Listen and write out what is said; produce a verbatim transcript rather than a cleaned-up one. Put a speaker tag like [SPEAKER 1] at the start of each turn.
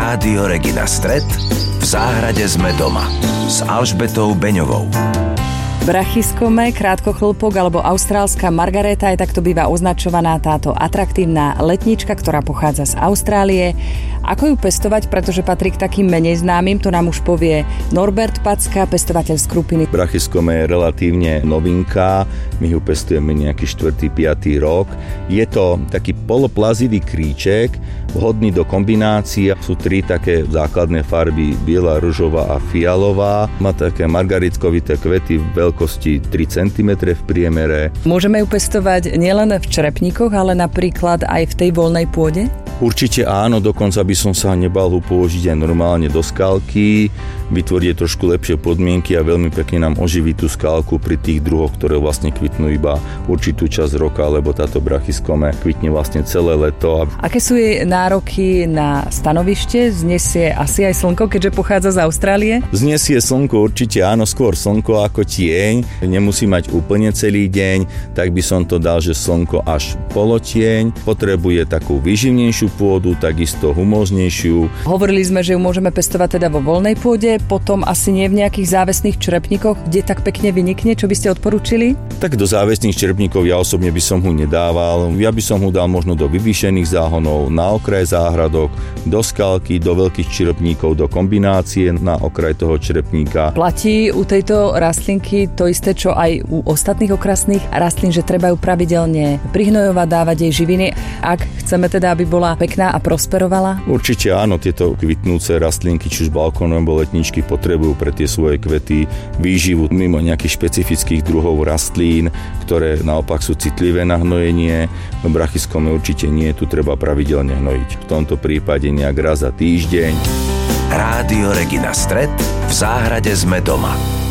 [SPEAKER 1] Rádio Regina Stret, v záhrade sme doma s Alžbetou Beňovou.
[SPEAKER 2] Brachyskome, krátkochĺpok alebo austrálska margaréta, aj takto býva označovaná táto atraktívna letnička, ktorá pochádza z Austrálie. Ako ju pestovať, pretože patrí k takým menej známym, to nám už povie Norbert Packa, pestovateľ z Krupiny.
[SPEAKER 3] Brachyskome je relatívne novinka, my ju pestujeme nejaký štvrtý piaty rok. Je to taký poloplazivý kríček, vhodný do kombinácií. Sú tri také základné farby, biela, ružová a fialová. Má také margaritkovité kvety v veľkosti tri centimetre v priemere.
[SPEAKER 2] Môžeme ju pestovať nielen v črepníkoch, ale napríklad aj v tej voľnej pôde?
[SPEAKER 3] Určite áno, dokonca by som sa nebal ho položiť aj normálne do skalky, vytvoriť trošku lepšie podmienky a veľmi pekne nám oživí tú skalku pri tých druhoch, ktoré vlastne kvitnú iba určitú časť roka, lebo táto brachyskome kvitne vlastne celé leto.
[SPEAKER 2] Aké sú jej nároky na stanovište? Znesie asi aj slnko, keďže pochádza z Austrálie?
[SPEAKER 3] Znesie slnko určite áno, skôr slnko ako tieň. Nemusí mať úplne celý deň, tak by som to dal, že slnko až polotieň. Potrebuje takú vyživnejšiu pôdu, takisto humóznejšiu.
[SPEAKER 2] Hovorili sme, že ju môžeme pestovať teda vo voľnej pôde, potom asi nie v nejakých závesných črepníkoch, kde tak pekne vynikne. Čo by ste odporúčili?
[SPEAKER 3] Tak do závesných črepníkov ja osobne by som ho nedával. Ja by som ho dal možno do vyvýšených záhonov, na okraj záhradok, do skalky, do veľkých črepníkov, do kombinácie na okraj toho črepníka.
[SPEAKER 2] Platí u tejto rastlinky to isté, čo aj u ostatných okrasných rastlín, že treba ju pravidelne prihnojovať, dávať jej živiny, ak chceme teda, aby bola pekná a prosperovala?
[SPEAKER 3] Určite áno, tieto kvitnúce rastlinky, či už balkónové alebo letničky, potrebujú pre tie svoje kvety výživu mimo nejakých špecifických druhov rastlín, ktoré naopak sú citlivé na hnojenie. No brachyskome určite nie, tu treba pravidelne hnojiť. V tomto prípade nejak raz za týždeň.
[SPEAKER 1] Rádio Regina Stret, v záhrade sme doma.